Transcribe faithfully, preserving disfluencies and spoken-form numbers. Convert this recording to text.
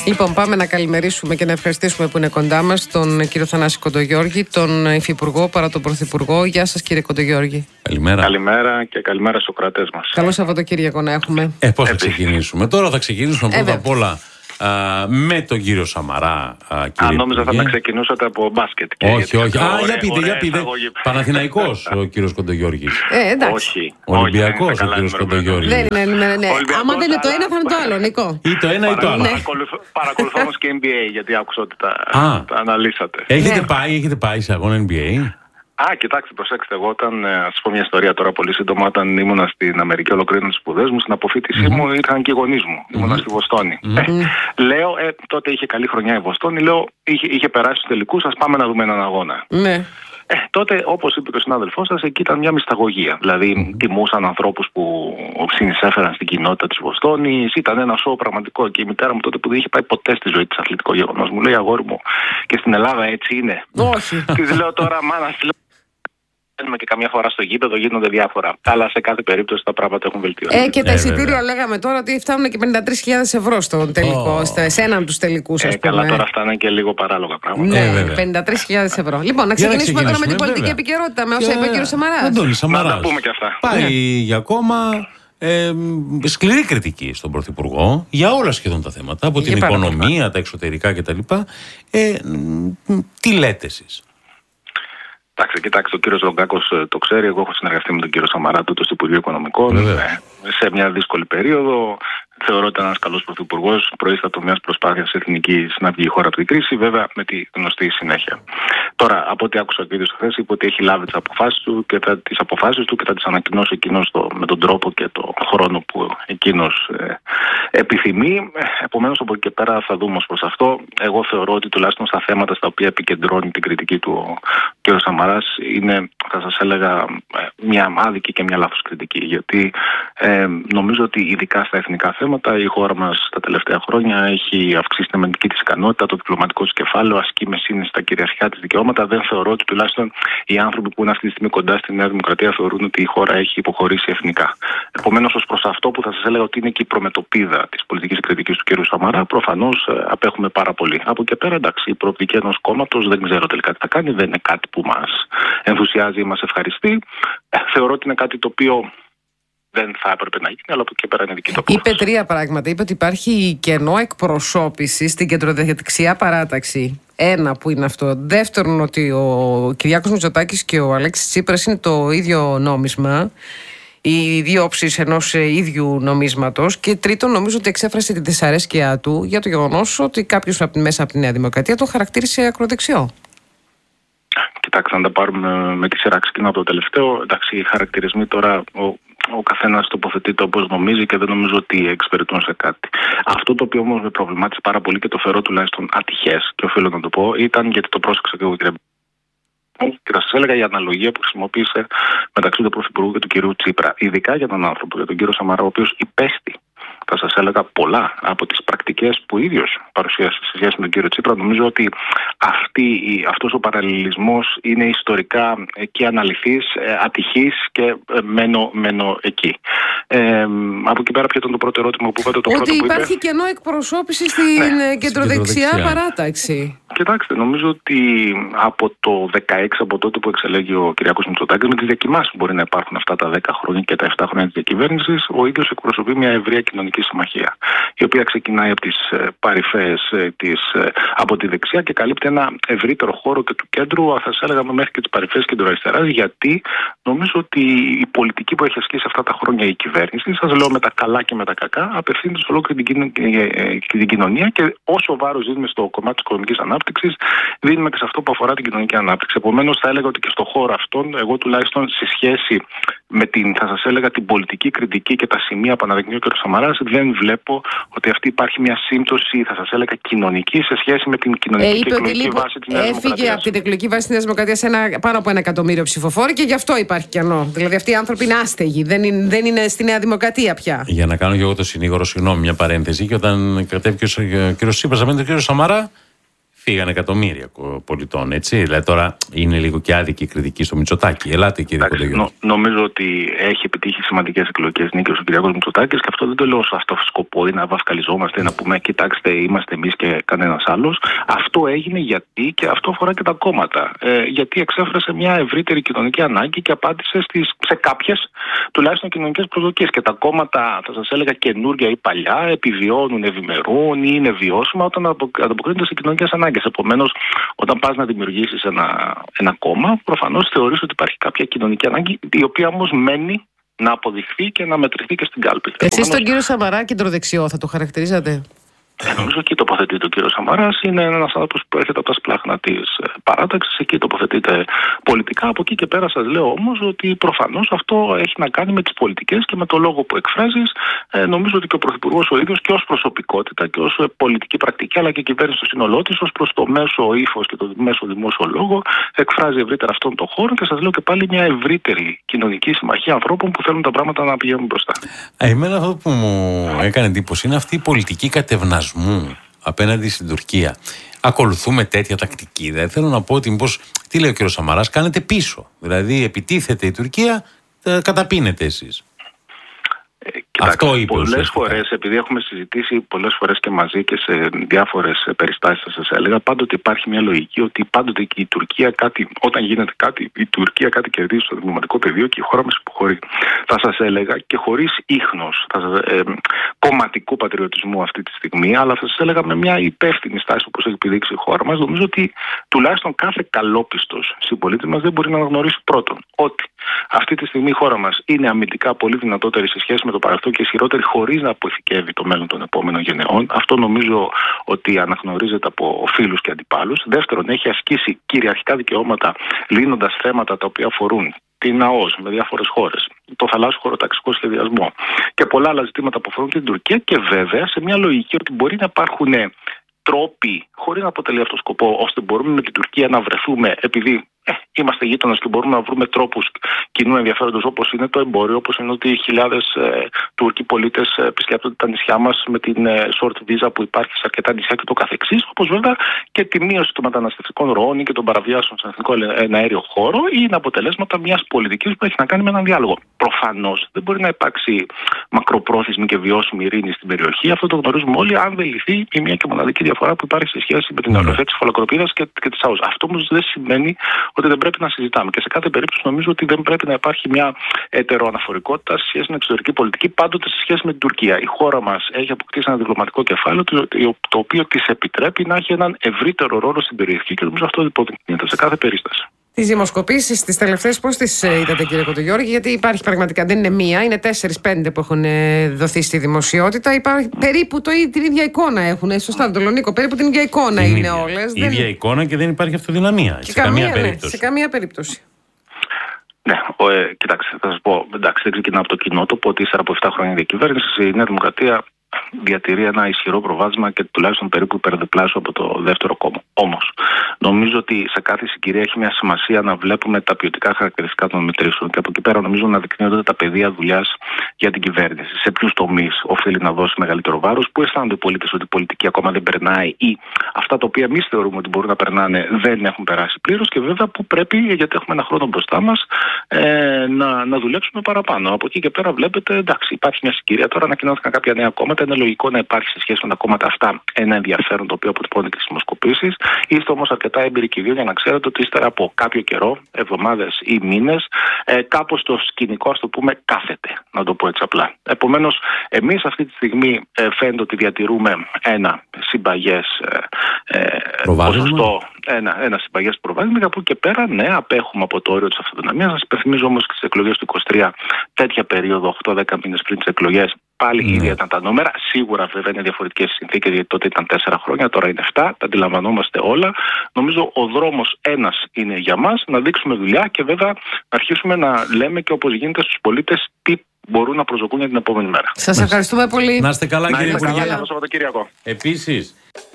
Λοιπόν, πάμε να καλημερίσουμε και να ευχαριστήσουμε που είναι κοντά μας τον κύριο Θανάση Κοντογιώργη, τον Υφυπουργό παρά τον Πρωθυπουργό. Γεια σας, κύριε Κοντογιώργη. Καλημέρα. Καλημέρα και καλημέρα στους κρατές μας. Καλό Σαββατοκύριακο να έχουμε. Ε, πώς θα ξεκινήσουμε. Τώρα θα ξεκινήσουμε ε, πρώτα απ' όλα α, με τον κύριο Σαμαρά. Α, Αν νόμιζα θα τα ξεκινούσατε από μπάσκετ. Όχι, όχι. Α, για πείτε, για πείτε. Παναθηναϊκός ο κύριος Κοντογιώργης. Ε, εντάξει. Όχι. Ολυμπιακός ο κύριος Κοντογιώργης. Ναι, ναι, ναι, ναι. Άμα δεν είναι το ένα, θα είναι το άλλο, Νικό. Ή το ένα ή το άλλο. Παρακολουθώ όμως και N B A, γιατί άκουσα ότι τα αναλύσατε. Έχετε πάει, έχετε πάει σε αγώνα N B A? Α, κοιτάξτε, προσέξτε. Εγώ, όταν. Α σας πω μια ιστορία τώρα πολύ σύντομα. Όταν ήμουνα στην Αμερική, ολοκλήρωνα τις σπουδές μου, στην αποφοίτησή mm-hmm. μου ήρθαν και οι γονείς μου. Mm-hmm. Ήμουνα στη Βοστόνη. Mm-hmm. Ε, λέω, ε, τότε είχε καλή χρονιά η Βοστόνη. Λέω, είχε, είχε περάσει στους τελικούς. Ας πάμε να δούμε έναν αγώνα. Mm-hmm. Ε, τότε, όπως είπε και ο συνάδελφός σας, εκεί ήταν μια μυσταγωγία. Δηλαδή, mm-hmm. τιμούσαν ανθρώπους που συνεισέφεραν στην κοινότητα της Βοστόνης. Ήταν ένα σοου πραγματικό. Και η μητέρα μου τότε που δεν είχε πάει ποτέ στη ζωή της αθλητικό γεγονός, μου λέει, αγόρι μου, και στην Ελλάδα έτσι είναι. Όχι. Της λέω τώρα, μάνα, και καμιά φορά στο γήπεδο γίνονται διάφορα. Αλλά σε κάθε περίπτωση τα πράγματα έχουν βελτιωθεί. Ε, και τα εισιτήρια ε, λέγαμε τώρα ότι φτάνουν και πενήντα τρεις χιλιάδες ευρώ στον τελικό, oh. σε έναν του τελικού. Ε, καλά, τώρα φτάνουν και λίγο παράλογα πράγματα. Ναι, ε, πενήντα τρεις χιλιάδες ευρώ. Λοιπόν, να ξεκινήσουμε, να ξεκινήσουμε τώρα με την πολιτική βέβαια. επικαιρότητα, με όσα είπε ο κ. Σαμαράς. Αντώνη Σαμαράς. Να τα πούμε και αυτά. Πάει ναι. για ακόμα. Ε, σκληρή κριτική στον Πρωθυπουργό για όλα σχεδόν τα θέματα, από την οικονομία, τα εξωτερικά κτλ. Ε, τι λέτε εσείς? Εντάξει, κοιτάξτε, ο κύριος Ρογκάκος το ξέρει. Εγώ έχω συνεργαστεί με τον κύριο Σαμαρά τότε στο Υπουργείο Οικονομικών σε μια δύσκολη περίοδο. Θεωρώ ότι ήταν ένας καλός πρωθυπουργός, προείστατο μιας προσπάθειας εθνικής να βγει η χώρα από την κρίση, βέβαια με τη γνωστή συνέχεια. Τώρα, από ό,τι άκουσα και ίδιος χθες, είπε ότι έχει λάβει τις αποφάσεις του και θα τις, αποφάσεις του και θα τις ανακοινώσει εκείνος το, με τον τρόπο και τον χρόνο που εκείνος ε, επιθυμεί. Επομένως, από εκεί και πέρα θα δούμε ως προς αυτό. Εγώ θεωρώ ότι τουλάχιστον στα θέματα στα οποία επικεντρώνει την κριτική του ο κ. Σαμαράς είναι, θα σας έλεγα, μια άδικη και μια λάθος κριτική. Γιατί ε, νομίζω ότι ειδικά στα εθνικά θέματα η χώρα μας τα τελευταία χρόνια έχει αυξήσει την αμυντική της ικανότητα, το διπλωματικό της κεφάλαιο, ασκεί με σύνεση στα κυριαρχικά της δικαιώματα. Δεν θεωρώ ότι τουλάχιστον οι άνθρωποι που είναι αυτή τη στιγμή κοντά στη Νέα Δημοκρατία θεωρούν ότι η χώρα έχει υποχωρήσει εθνικά. Επομένως, ως προς αυτό που θα σας έλεγα ότι είναι και η προμετωπίδα της πολιτικής κριτικής του κ. Σαμαρά, προφανώς ε, απέχουμε πάρα πολύ. Από εκεί πέρα, εντάξει, η προοπτική ενός κόμματος δεν ξέρω τελικά τι θα κάνει, δεν είναι κάτι που μας ενθουσιάζει ή μας ευχαριστεί. Ε, θεωρώ ότι είναι κάτι το οποίο δεν θα έπρεπε να γίνει, αλλά από εκεί και πέρα είναι δική του απόφαση. Είπε τρία πράγματα. Είπε ότι υπάρχει κενό εκπροσώπηση στην κεντροδεξιά παράταξη. Ένα που είναι αυτό. Δεύτερον, ότι ο Κυριάκος Μητσοτάκης και ο Αλέξης Τσίπρας είναι το ίδιο νόμισμα. Οι δύο όψεις ενός ίδιου νομίσματος. Και τρίτον, νομίζω ότι εξέφρασε τη δυσαρέσκεια του για το γεγονός ότι κάποιος μέσα από τη Νέα Δημοκρατία τον χαρακτήρισε ακροδεξιό. Κοιτάξτε, να τα πάρουμε με τη σειρά. Ξεκινάω από το τελευταίο. Εντάξει, οι χαρακτηρισμοί τώρα. Ο... Ο καθένας τοποθετείται όπως νομίζει και δεν νομίζω ότι εξυπηρετούν σε κάτι. Αυτό το οποίο όμως με προβλημάτισε πάρα πολύ και το θεωρώ τουλάχιστον ατυχές, και οφείλω να το πω, ήταν γιατί το πρόσεξα και εγώ, κύριε. Και θα σας έλεγα η αναλογία που χρησιμοποίησε μεταξύ του Πρωθυπουργού και του κυρίου Τσίπρα. Ειδικά για τον άνθρωπο, για τον κύριο Σαμαρά, ο οποίος υπέστη, θα σας έλεγα, πολλά από τις πρακτικές που ίδιος παρουσίασε σε σχέση με τον κύριο Τσίπρα. Νομίζω ότι αυτή, αυτός ο παραλληλισμός είναι ιστορικά και αναλυθής, ατυχής και μένω, μένω εκεί. Ε, από εκεί πέρα, ποιο ήταν το πρώτο ερώτημα που είπατε? Το ότι πρώτο που υπάρχει είπε... κενό εκπροσώπηση στην ναι, κεντροδεξιά παράταξη. Κοιτάξτε, νομίζω ότι από το δεκαέξι, από τότε που εξελέγει ο Κυριάκος Μητσοτάκης, με τις διακοιμάσεις που μπορεί να υπάρχουν αυτά τα δέκα χρόνια και τα επτά χρόνια της διακυβέρνησης, ο ίδιος εκπροσωπεί μια ευρεία κοινωνική συμμαχία, η οποία ξεκινάει από τις παρυφές της, από τη δεξιά και καλύπτει ένα ευρύτερο χώρο και του κέντρου, θα σας έλεγα μέχρι και τις παρυφές κεντροαριστεράς, γιατί νομίζω ότι η πολιτική που έχει ασκήσει αυτά τα χρόνια η κυβέρνηση, σας λέω με τα καλά και με τα κακά, απευθύνεται σε ολόκληρη την κοινωνία και όσο βάρος δίνουμε στο κομμάτι της οικονομικής ανάπτυξης, δίνουμε και σε αυτό που αφορά την κοινωνική ανάπτυξη. Επομένως, θα έλεγα ότι και στο χώρο αυτόν, εγώ τουλάχιστον σε σχέση με την, θα σας έλεγα, την πολιτική κριτική και τα σημεία που αναδεικνύει ο κ. Σαμαράς, δεν βλέπω ότι αυτή υπάρχει μια σύμπτωση, θα σας έλεγα, κοινωνική σε σχέση με την κοινωνική ε, και εκλογική βάση της Νέας Δημοκρατίας. Έφυγε από την εκλογική βάση της Νέας Δημοκρατίας ένα, πάνω από ένα εκατομμύριο ψηφοφόροι και γι' αυτό υπάρχει κενό. Δηλαδή αυτοί οι άνθρωποι είναι άστεγοι, δεν είναι, δεν είναι στη Νέα Δημοκρατία πια. Για να κάνω και εγώ το συνήγορο, συγγνώμη, μια παρένθεση, και όταν κατέβηκε ο κ. Τσίπρας απέναντι τον κ. Σαμαρά, Φύγανε εκατομμύρια πολιτών, έτσι. Δηλαδή τώρα είναι λίγο και άδικη η κριτική στο Μητσοτάκη. Ελάτε, κύριε Κοντογιώργη. Νο, νομίζω ότι έχει επιτύχει σημαντικές εκλογικές νίκες ο Κυριάκος Μητσοτάκης και αυτό δεν το λέω σε αυτό το σκοπό ή να βαφκαλιζόμαστε ή να πούμε κοιτάξτε, είμαστε εμείς και κανένας άλλος. Αυτό έγινε γιατί, και αυτό αφορά και τα κόμματα, ε, γιατί εξέφρασε μια ευρύτερη κοινωνική ανάγκη και απάντησε στις, σε κάποιες τουλάχιστον κοινωνικές προσδοκίες. Και τα κόμματα, θα σας έλεγα καινούργια ή παλιά, επιβιώνουν, ευημερούν ή είναι βιώσιμα όταν ανταποκρίνονται σε κοινωνικές ανάγκες. Επομένως, όταν πας να δημιουργήσεις ένα, ένα κόμμα, προφανώς θεωρείς ότι υπάρχει κάποια κοινωνική ανάγκη, η οποία όμως μένει να αποδειχθεί και να μετρηθεί και στην κάλπη. Εσείς Επομένως, τον κύριο Σαμαρά κεντροδεξιό θα το χαρακτηρίζατε? Ε, νομίζω εκεί τοποθετείται ο κύριος Σαμαράς. Είναι ένας άνθρωπος που έρχεται από τα σπλάχνα της παράταξης. Εκεί τοποθετείται πολιτικά. Από εκεί και πέρα σας λέω όμως ότι προφανώς αυτό έχει να κάνει με τις πολιτικές και με το λόγο που εκφράζεις. Ε, νομίζω ότι και ο Πρωθυπουργός ο ίδιος και ως προσωπικότητα και ως πολιτική πρακτική, αλλά και η κυβέρνηση στο σύνολό της, ως προς το μέσο ύφος και το μέσο δημόσιο λόγο, εκφράζει ευρύτερα αυτόν τον χώρο και σας λέω και πάλι μια ευρύτερη κοινωνική συμμαχία ανθρώπων που θέλουν τα πράγματα να πηγαίνουν μπροστά. Εμένα αυτό που μου έκανε εντύπωση είναι αυτή η πολιτική κατευνασμή απέναντι στην Τουρκία. Ακολουθούμε τέτοια τακτική? Δεν θέλω να πω ότι μήπως, τι λέει ο κ. Σαμαράς, κάνετε πίσω. Δηλαδή επιτίθεται η Τουρκία, καταπίνετε εσείς. Ε, κοιτάξτε, πολλές φορές, επειδή έχουμε συζητήσει πολλές φορές και μαζί και σε διάφορες περιστάσεις, θα σας έλεγα, πάντοτε υπάρχει μια λογική ότι πάντοτε και η Τουρκία κάτι, όταν γίνεται κάτι, η Τουρκία κάτι κερδίζει στο διπλωματικό πεδίο και η χώρα μας υποχωρεί. Θα σας έλεγα και χωρίς ίχνος θα σας, ε, κομματικού πατριωτισμού αυτή τη στιγμή, αλλά θα σας έλεγα με μια υπεύθυνη στάση όπως έχει επιδείξει η χώρα μας, νομίζω ότι τουλάχιστον κάθε καλόπιστος συμπολίτη μας δεν μπορεί να αναγνωρίσει πρώτον ότι αυτή τη στιγμή η χώρα μας είναι αμυντικά πολύ δυνατότερη σε σχέση με το παρελθόν και ισχυρότερη χωρίς να αποθηκεύει το μέλλον των επόμενων γενεών. Αυτό νομίζω ότι αναγνωρίζεται από φίλους και αντιπάλους. Δεύτερον, έχει ασκήσει κυριαρχικά δικαιώματα λύνοντας θέματα τα οποία αφορούν την ΑΟΣ με διάφορες χώρες, το θαλάσσιο χωροταξικό σχεδιασμό και πολλά άλλα ζητήματα που αφορούν και την Τουρκία, και βέβαια σε μια λογική ότι μπορεί να υπάρχουν τρόποι, χωρίς να αποτελεί αυτό σκοπό, ώστε μπορούμε με την Τουρκία να βρεθούμε, επειδή ε, είμαστε γείτονες και μπορούμε να βρούμε τρόπους κοινού ενδιαφέροντος, όπως είναι το εμπόριο, όπως είναι ότι χιλιάδες ε, Τούρκοι πολίτες ε, επισκέπτονται τα νησιά μας με την ε, short visa που υπάρχει σε αρκετά νησιά και το καθεξής, όπως βέβαια και τη μείωση των μεταναστευτικών ροών και των παραβιάσεων στον εθνικό αέριο χώρο, είναι αποτελέσματα μιας πολιτικής που έχει να κάνει με έναν διάλογο. Προφανώς δεν μπορεί να υπάρξει μακροπρόθεσμη και βιώσιμη ειρήνη στην περιοχή. Αυτό το γνωρίζουμε όλοι, αν δεν λυθεί η μία και μοναδική διαφορά που υπάρχει σε σχέση με την οριοθέτηση της φαλακροπίδας και, και της ΑΟΣ. Αυτό όμως δεν σημαίνει ότι δεν πρέπει να συζητάμε. Και σε κάθε περίπτωση νομίζω ότι δεν πρέπει να υπάρχει μια ετεροαναφορικότητα σε σχέση με την εξωτερική πολιτική, πάντοτε σε σχέση με την Τουρκία. Η χώρα μας έχει αποκτήσει ένα διπλωματικό κεφάλαιο, το οποίο της επιτρέπει να έχει έναν ευρύτερο ρόλο στην περιοχή και νομίζω αυτό υποδεικνύεται σε κάθε περίσταση. Τις δημοσκοπήσεις, τις τελευταίες, πώς τις είδατε, κύριε Κοντογιώργη? Γιατί υπάρχει πραγματικά, δεν είναι μία, είναι τέσσερις πέντε που έχουν δοθεί στη δημοσιότητα. Υπάρχει περίπου το, την ίδια εικόνα έχουν. Σωστά, τον Λονίκο, περίπου την ίδια εικόνα είναι όλες. Η δεν... ίδια εικόνα και δεν υπάρχει αυτοδυναμία. Σε καμία, καμία περίπτωση. Ναι, σε καμία περίπτωση. Ναι, ο, ε, κοιτάξτε, θα σας πω, εντάξει, δεν ξεκινάω από το κοινότοπο ότι ύστερα από επτά χρόνια διακυβέρνηση η Νέα Δημοκρατία διατηρεί ένα ισχυρό προβάδισμα και τουλάχιστον περίπου υπερδιπλάσιο από το δεύτερο κόμμα. Όμως, νομίζω ότι σε κάθε συγκυρία έχει μια σημασία να βλέπουμε τα ποιοτικά χαρακτηριστικά των μετρήσεων και από εκεί πέρα νομίζω να δεικνύονται τα πεδία δουλειάς για την κυβέρνηση. Σε ποιους τομείς οφείλει να δώσει μεγαλύτερο βάρος, που αισθάνονται οι πολίτες ότι η πολιτική ακόμα δεν περνάει ή αυτά τα οποία εμείς θεωρούμε ότι μπορούν να περνάνε δεν έχουν περάσει πλήρως, και βέβαια που πρέπει, γιατί έχουμε ένα χρόνο μπροστά μας, ε, να, να δουλέψουμε παραπάνω. Από εκεί και πέρα βλέπετε, εντάξει, υπάρχει μια συγκυρία τώρα, ανακοινώθηκαν κάποια νέα κόμματα. Είναι λογικό να υπάρχει σε σχέση με τα κόμματα αυτά ένα ενδιαφέρον το οποίο αποτυπώνεται και στις δημοσκοπήσεις. Είστε όμως αρκετά έμπειροι και δύο για να ξέρετε ότι ύστερα από κάποιο καιρό, εβδομάδες ή μήνες, ε, κάπως το σκηνικό, ας το πούμε, κάθεται, να το πω έτσι απλά. Επομένως, εμείς αυτή τη στιγμή ε, φαίνεται ότι διατηρούμε ένα συμπαγές ε, ποσοστό, ένα, ένα συμπαγές προβάδισμα, και από εκεί και πέρα, ναι, απέχουμε από το όριο της αυτοδυναμίας. Σας υπενθυμίζω όμως και στις εκλογές του είκοσι τρία, τέτοια περίοδο, οκτώ δέκα μήνες πριν τις εκλογές, πάλι ναι. ίδια ήταν τα νούμερα. Σίγουρα βέβαια είναι διαφορετικές συνθήκες, γιατί τότε ήταν τέσσερα χρόνια, τώρα είναι επτά. Τα αντιλαμβανόμαστε όλα. Νομίζω ο δρόμος ένας είναι για μας, να δείξουμε δουλειά και βέβαια να αρχίσουμε να λέμε και όπως γίνεται στους πολίτες τι μπορούν να προσδοκούν για την επόμενη μέρα. Σας ευχαριστούμε πολύ. Να είστε καλά, να κύριε Υπουργέ. Καλό Σαββατοκύριακο. Επίσης.